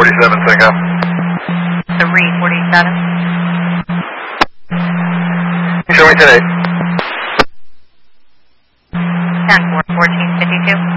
347, Sync up. 347. Show me 10-8. 10-4, 1452.